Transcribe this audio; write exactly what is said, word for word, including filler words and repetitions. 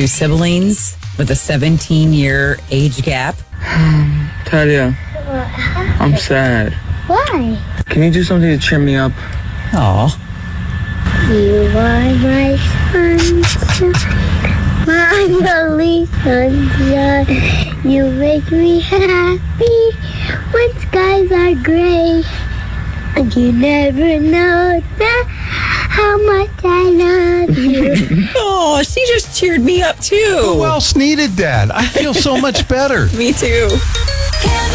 two siblings with a seventeen-year age gap. Talia, I'm sad. Why? Can you do something to cheer me up? Aw. You are my sunshine, my only sunshine. You make me happy when skies are gray. And you never know that how much I love you. Oh, she just cheered me up, too. Who else needed that? I feel so much better. Me, too. Kevin